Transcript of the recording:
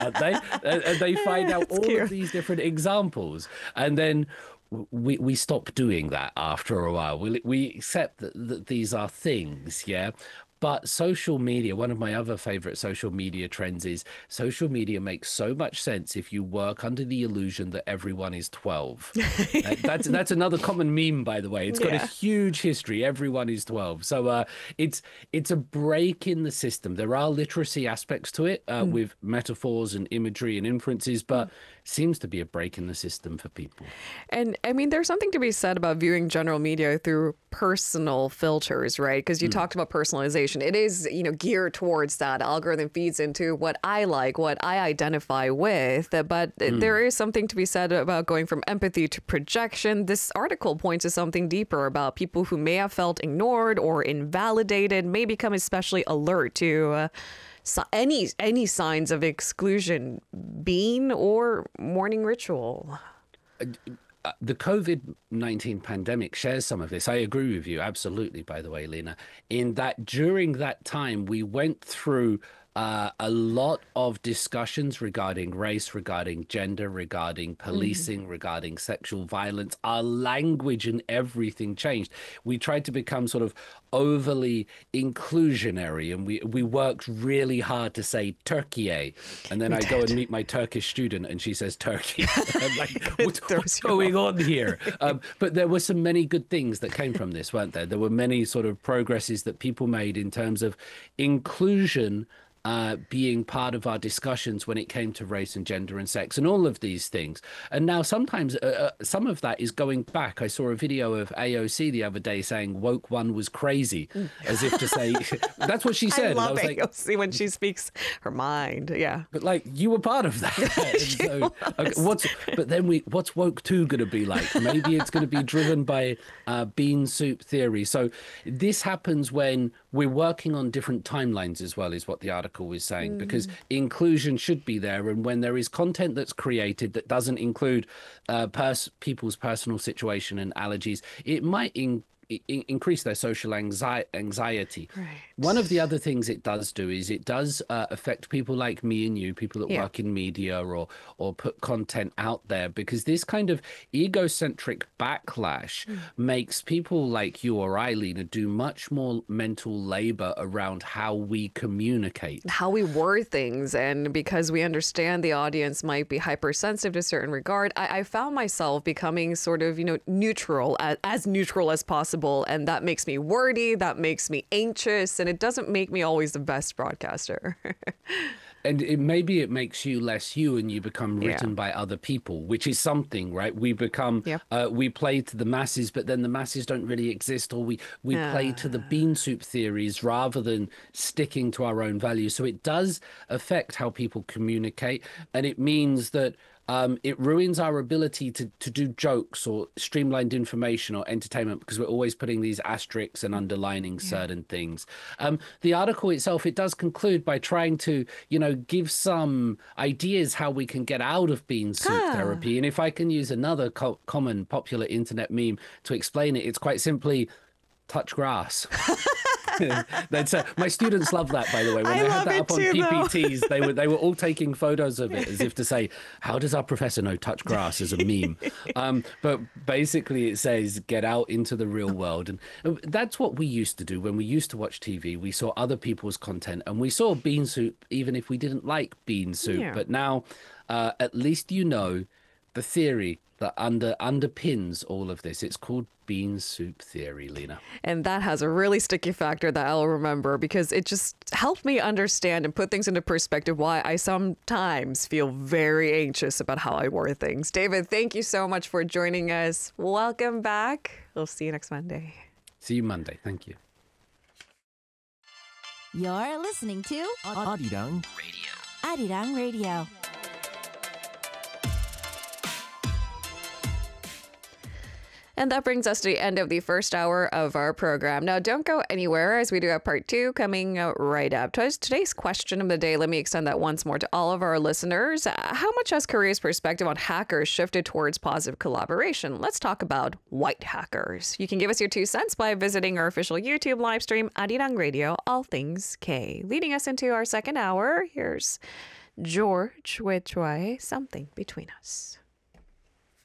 aren't they? And they find out all of these different examples, and then we stop doing that after a while. We accept that these are things, yeah. But social media, one of my other favorite social media trends is social media makes so much sense if you work under the illusion that everyone is 12. That's another common meme, by the way. It's got a huge history. Everyone is 12. So it's a break in the system. There are literacy aspects to it with metaphors and imagery and inferences, but seems to be a break in the system for people. And I mean, there's something to be said about viewing general media through personal filters, right? Because you talked about personalization. It is, geared towards that. Algorithm feeds into what I like, what I identify with. But there is something to be said about going from empathy to projection. This article points to something deeper about people who may have felt ignored or invalidated, may become especially alert to any signs of exclusion, being or morning ritual. The COVID-19 pandemic shares some of this. I agree with you, absolutely, by the way, Lena, in that during that time, we went through a lot of discussions regarding race, regarding gender, regarding policing, regarding sexual violence. Our language and everything changed. We tried to become sort of overly inclusionary, and we worked really hard to say Turkey. And then I go and meet my Turkish student and she says Turkey. I'm like, what's going on here? But there were so many good things that came from this, weren't there? There were many sort of progresses that people made in terms of inclusion being part of our discussions when it came to race and gender and sex and all of these things. And now sometimes some of that is going back. I saw a video of AOC the other day saying woke one was crazy, as if to say, that's what she said. I love AOC like, when she speaks her mind. Yeah. But like, you were part of that. But then what's woke 2 going to be like? Maybe it's going to be driven by bean soup theory. So this happens when we're working on different timelines as well, is what the article was saying, because inclusion should be there. And when there is content that's created that doesn't include people's personal situation and allergies, it might increase their social anxiety. Right. One of the other things it does do is it does affect people like me and you, people that work in media or put content out there, because this kind of egocentric backlash makes people like you or I, Lena, do much more mental labor around how we communicate. How we word things. And because we understand the audience might be hypersensitive to a certain regard, I found myself becoming sort of, neutral, as neutral as possible. And that makes me wordy, that makes me anxious, and it doesn't make me always the best broadcaster. And maybe it makes you less you, and you become written by other people, which is something, right? We become, we play to the masses, but then the masses don't really exist, or we play to the bean soup theories rather than sticking to our own values. So it does affect how people communicate, and it means that it ruins our ability to do jokes or streamlined information or entertainment, because we're always putting these asterisks and underlining certain things. The article itself, it does conclude by trying to, give some ideas how we can get out of bean soup therapy. And if I can use another common popular internet meme to explain it, it's quite simply touch grass. My students love that, by the way. When they had that up on PPTs, they were all taking photos of it as if to say, how does our professor know touch grass as a meme? But basically it says get out into the real world. And that's what we used to do when we used to watch TV. We saw other people's content and we saw bean soup even if we didn't like bean soup. But now at least the theory that underpins all of this. It's called bean soup theory, Lena. And that has a really sticky factor that I'll remember, because it just helped me understand and put things into perspective why I sometimes feel very anxious about how I word things. David, thank you so much for joining us. Welcome back. We'll see you next Monday. See you Monday. Thank you. You're listening to Arirang Radio. Arirang Radio. And that brings us to the end of the first hour of our program. Now, don't go anywhere, as we do have part 2 coming right up. Today's question of the day, let me extend that once more to all of our listeners. How much has Korea's perspective on hackers shifted towards positive collaboration? Let's talk about white hackers. You can give us your 2 cents by visiting our official YouTube live stream, Arirang Radio, All Things K. Leading us into our second hour, here's George with Joy, Something Between Us.